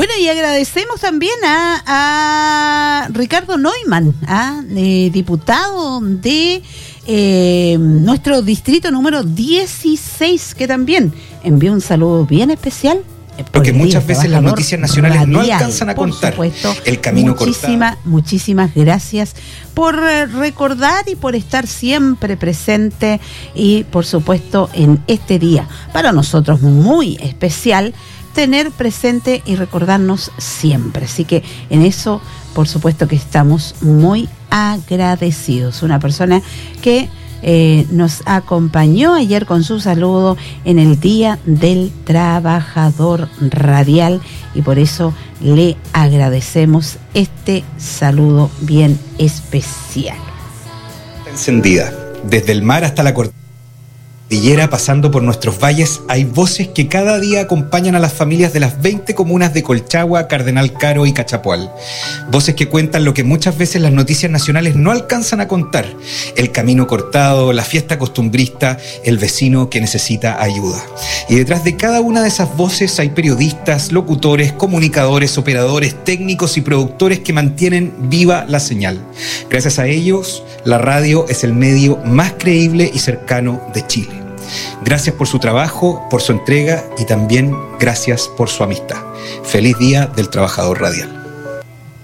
Bueno, y agradecemos también a Ricardo Neumann, diputado de nuestro distrito número 16, que también envió un saludo bien especial. Porque muchas veces las noticias nacionales radial, no alcanzan a contar. Supuesto, el camino cortado. Muchísimas gracias por recordar y por estar siempre presente y, por supuesto, en este día, para nosotros muy especial, tener presente y recordarnos siempre. Así que en eso, por supuesto que estamos muy agradecidos. Una persona que nos acompañó ayer con su saludo en el Día del Trabajador Radial, y por eso le agradecemos este saludo bien especial. Encendida, desde el mar hasta la cordillera, pasando por nuestros valles, hay voces que cada día acompañan a las familias de las 20 comunas de Colchagua, Cardenal Caro y Cachapoal. Voces que cuentan lo que muchas veces las noticias nacionales no alcanzan a contar: el camino cortado, la fiesta costumbrista, el vecino que necesita ayuda. Y detrás de cada una de esas voces hay periodistas, locutores, comunicadores, operadores, técnicos y productores que mantienen viva la señal. Gracias a ellos, la radio es el medio más creíble y cercano de Chile. Gracias por su trabajo, por su entrega y también gracias por su amistad. Feliz Día del Trabajador Radial.